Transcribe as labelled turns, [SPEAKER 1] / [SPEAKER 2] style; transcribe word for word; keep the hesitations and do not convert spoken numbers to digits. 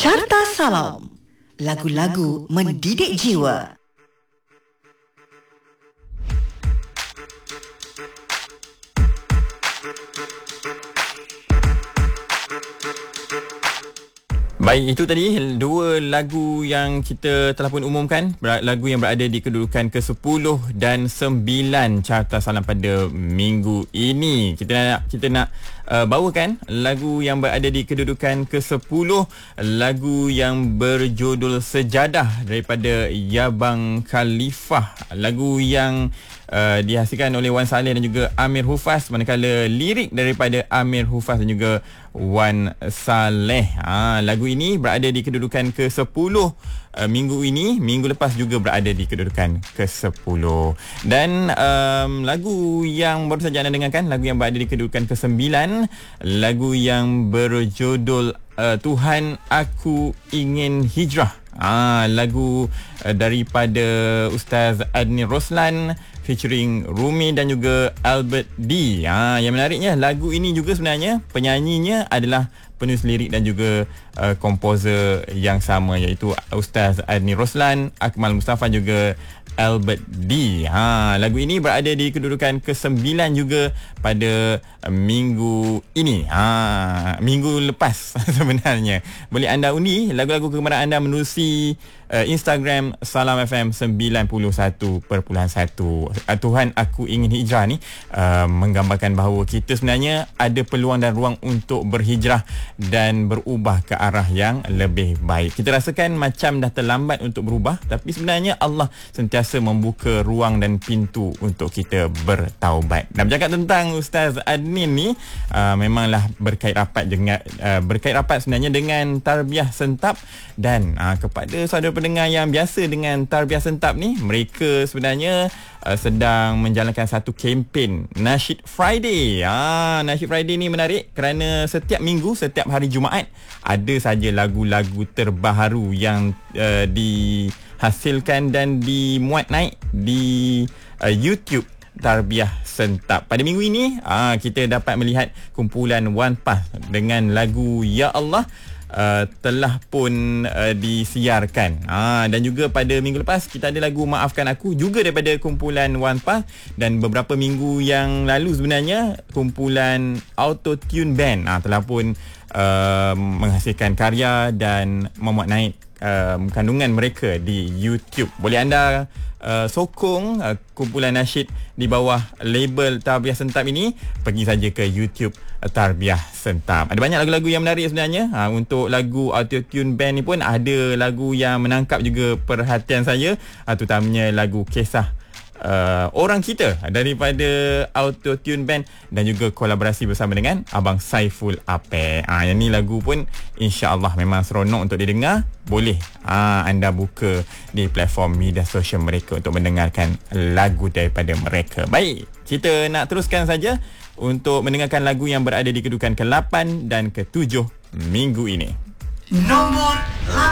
[SPEAKER 1] Carta Salam. Lagu-lagu mendidik jiwa.
[SPEAKER 2] Baik, itu tadi dua lagu yang kita telah pun umumkan, lagu yang berada di kedudukan ke sepuluh dan sembilan Carta Salam pada minggu ini. Kita nak kita nak uh, bawakan lagu yang berada di kedudukan ke sepuluh, lagu yang berjudul Sejadah daripada Yabang Khalifah. Lagu yang Uh, dihasilkan oleh Wan Saleh dan juga Amir Hufaz, manakala lirik daripada Amir Hufaz dan juga Wan Saleh. Ha, lagu ini berada di kedudukan ke sepuluh uh, minggu ini. Minggu lepas juga berada di kedudukan ke sepuluh. Dan um, lagu yang baru saja anda dengarkan, lagu yang berada di kedudukan ke sembilan, lagu yang berjudul uh, Tuhan Aku Ingin Hijrah. Ah, lagu uh, daripada Ustaz Adni Roslan featuring Rumi dan juga Albert D. Ah, yang menariknya, lagu ini juga sebenarnya penyanyinya adalah penulis lirik dan juga uh, komposer yang sama, iaitu Ustaz Adni Roslan, Akmal Mustafa juga Albert D. Ha, lagu ini berada di kedudukan ke sembilan juga pada minggu ini. Ha, minggu lepas sebenarnya. Boleh anda undi lagu-lagu kegemaran anda menerusi uh, Instagram Salam F M sembilan puluh satu perpuluhan satu. Uh, Tuhan Aku Ingin Hijrah ni uh, menggambarkan bahawa kita sebenarnya ada peluang dan ruang untuk berhijrah dan berubah ke arah yang lebih baik. Kita rasakan macam dah terlambat untuk berubah, tapi sebenarnya Allah sentiasa membuka ruang dan pintu untuk kita bertaubat. Dan bercakap tentang Ustaz Adnin ni, uh, memanglah berkait rapat dengan uh, berkait rapat sebenarnya dengan tarbiyah sentap. Dan uh, kepada saudara pendengar yang biasa dengan tarbiyah sentap ni, mereka sebenarnya uh, sedang menjalankan satu kempen Nasyid Friday. Ah, Nasyid Friday ni menarik kerana setiap minggu, setiap hari Jumaat ada saja lagu-lagu terbaru yang uh, dihasilkan dan dimuat naik di uh, YouTube Tarbiyah Sentap. Pada minggu ini aa, kita dapat melihat kumpulan One Path dengan lagu Ya Allah uh, telah pun uh, disiarkan. Aa, dan juga pada minggu lepas kita ada lagu Maafkan Aku juga daripada kumpulan One Path. Dan beberapa minggu yang lalu sebenarnya kumpulan Auto Tune Band aa, telah pun uh, menghasilkan karya dan memuat naik uh, kandungan mereka di YouTube. Boleh anda Uh, sokong uh, kumpulan nasyid di bawah label Tarbiyah Sentap ini, pergi saja ke YouTube uh, Tarbiyah Sentap. Ada banyak lagu-lagu yang menarik sebenarnya. Uh, untuk lagu Autotune Band ni pun ada lagu yang menangkap juga perhatian saya, uh, terutamanya lagu Kisah Uh, Orang Kita daripada Autotune Band dan juga kolaborasi bersama dengan Abang Saiful Apek. Ah, yang ni lagu pun insya-Allah memang seronok untuk didengar. Boleh ah, anda buka di platform media sosial mereka untuk mendengarkan lagu daripada mereka. Baik, kita nak teruskan saja untuk mendengarkan lagu yang berada di kedudukan ke lapan dan ke tujuh minggu ini.
[SPEAKER 1] Nombor